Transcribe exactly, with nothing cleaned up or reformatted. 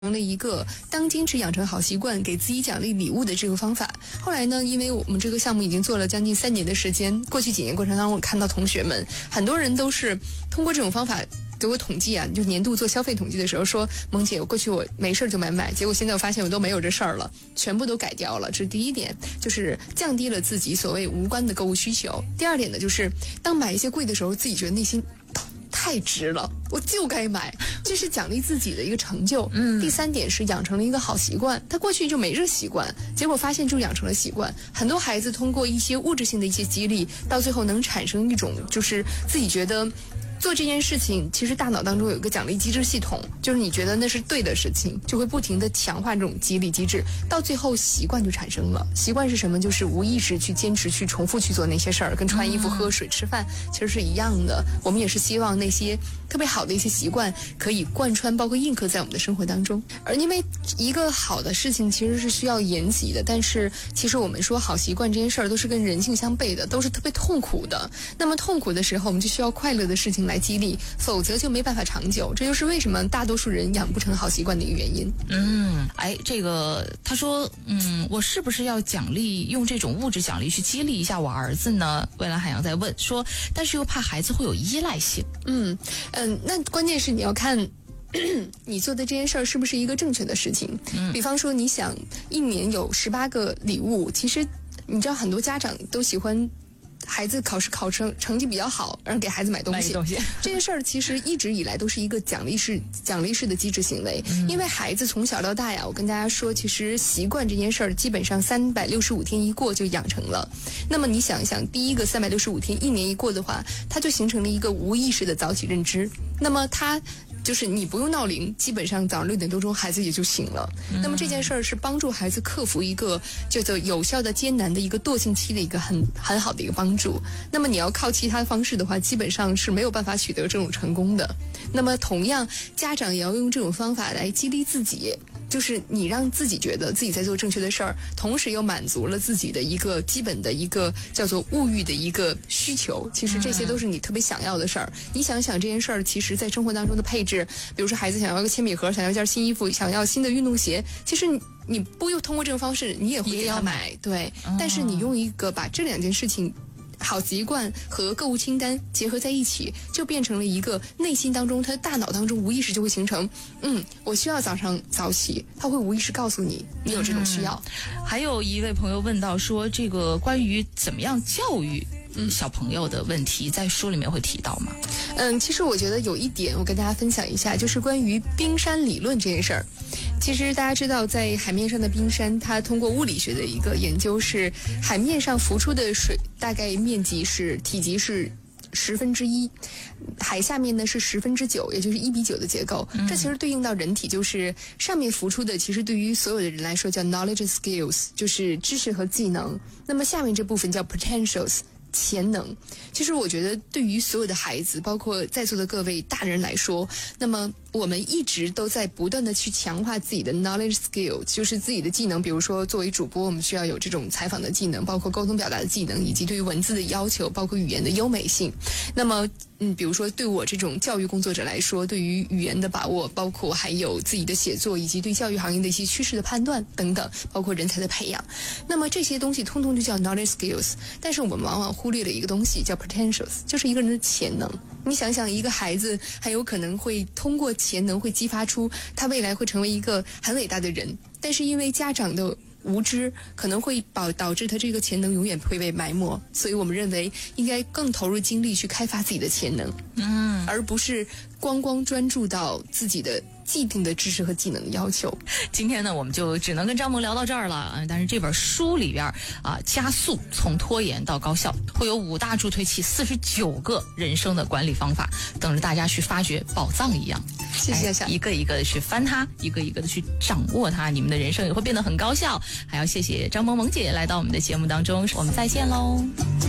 成了一个当坚持养成好习惯给自己奖励礼物的这个方法。后来呢，因为我们这个项目已经做了将近三年的时间，过去几年过程当中，我看到同学们很多人都是通过这种方法给我统计啊，就年度做消费统计的时候说，萌姐，我过去我没事就买买，结果现在我发现我都没有这事儿了，全部都改掉了。这是第一点，就是降低了自己所谓无关的购物需求。第二点呢，就是当买一些贵的时候，自己觉得内心太值了，我就该买，这是奖励自己的一个成就。嗯。第三点是养成了一个好习惯，他过去就没这习惯，结果发现就养成了习惯。很多孩子通过一些物质性的一些激励，到最后能产生一种就是自己觉得做这件事情，其实大脑当中有一个奖励机制系统，就是你觉得那是对的事情，就会不停地强化这种激励机制，到最后习惯就产生了。习惯是什么？就是无意识去坚持去重复去做那些事儿，跟穿衣服、喝水、吃饭其实是一样的。我们也是希望那些特别好的一些习惯可以贯穿，包括印刻在我们的生活当中。而因为一个好的事情其实是需要延习的，但是其实我们说好习惯这件事儿都是跟人性相悖的，都是特别痛苦的。那么痛苦的时候，我们就需要快乐的事情来激励，否则就没办法长久。这就是为什么大多数人养不成好习惯的一个原因。 嗯，哎，这个他说，嗯，我是不是要奖励，用这种物质奖励去激励一下我儿子呢？未来海洋在问说，但是又怕孩子会有依赖性。 嗯嗯，那关键是你要看你做的这件事儿是不是一个正确的事情。嗯，比方说你想一年有十八个礼物，其实你知道很多家长都喜欢孩子考试考成成绩比较好，然后给孩子买东西。买东西这件事儿其实一直以来都是一个奖励式奖励式的机制行为。嗯、因为孩子从小到大呀，我跟大家说，其实习惯这件事儿基本上三百六十五天一过就养成了。那么你想一想，第一个三百六十五天一年一过的话，它就形成了一个无意识的早起认知。那么它就是你不用闹铃，基本上早上六点多钟孩子也就醒了。嗯、那么这件事儿是帮助孩子克服一个叫做有效的艰难的一个惰性期的一个很很好的一个帮助。那么你要靠其他方式的话，基本上是没有办法取得这种成功的。那么同样，家长也要用这种方法来激励自己。就是你让自己觉得自己在做正确的事儿，同时又满足了自己的一个基本的一个叫做物欲的一个需求。其实这些都是你特别想要的事儿。嗯、你想想这件事儿，其实在生活当中的配置，比如说孩子想要一个铅笔盒，想要一件新衣服，想要新的运动鞋，其实你你不用通过这种方式，你也会给他买，对。哦、但是你用一个把这两件事情，好习惯和购物清单结合在一起，就变成了一个内心当中，他大脑当中无意识就会形成，嗯，我需要早上早起，他会无意识告诉你，你有这种需要。 嗯、还有一位朋友问到说，这个关于怎么样教育小朋友的问题，在书里面会提到吗？ 嗯，其实我觉得有一点，我跟大家分享一下，就是关于冰山理论这件事儿。其实大家知道，在海面上的冰山，它通过物理学的一个研究是，海面上浮出的水大概面积是体积是十分之一，海下面呢是十分之九，也就是一比九的结构。嗯、这其实对应到人体，就是上面浮出的，其实对于所有的人来说叫 knowledge skills， 就是知识和技能。那么下面这部分叫 potentials。潜能。其实我觉得对于所有的孩子，包括在座的各位大人来说，那么我们一直都在不断的去强化自己的 knowledge skill， 就是自己的技能。比如说作为主播，我们需要有这种采访的技能，包括沟通表达的技能，以及对于文字的要求，包括语言的优美性。那么嗯，比如说对我这种教育工作者来说，对于语言的把握，包括还有自己的写作，以及对教育行业的一些趋势的判断等等，包括人才的培养。那么这些东西通通就叫 knowledge skills。但是我们往往忽略了一个东西叫 potentials， 就是一个人的潜能。你想想，一个孩子很有可能会通过潜能会激发出他未来会成为一个很伟大的人，但是因为家长的无知，可能会导导致他这个潜能永远会被埋没。所以我们认为应该更投入精力去开发自己的潜能，嗯，而不是光光专注到自己的既定的知识和技能的要求。 今天呢，我们就只能跟张萌聊到这儿了。但是这本书里边啊，加速从拖延到高效，会有五大助推器，四十九个人生的管理方法，等着大家去发掘宝藏一样。 谢谢夏夏， 一个一个的去翻它，一个一个的去掌握它，你们的人生也会变得很高效。还要谢谢张萌萌姐来到我们的节目当中，我们再见喽。